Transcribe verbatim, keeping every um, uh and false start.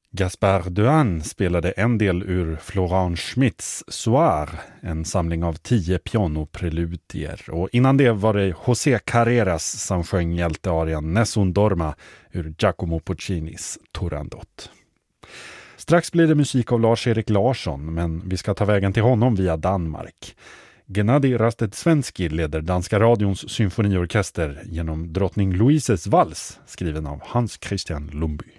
Gaspard Duhan spelade en del ur Florent Schmidts Soir, en samling av tio pianopreludier. Och innan det var det José Carreras som sjöng hjältearian Nessun Dorma ur Giacomo Puccinis Turandot. Strax blir det musik av Lars-Erik Larsson, men vi ska ta vägen till honom via Danmark. Gennady Rastetsvenski leder Danska radions symfoniorkester genom drottning Louises vals, skriven av Hans Christian Lumbye.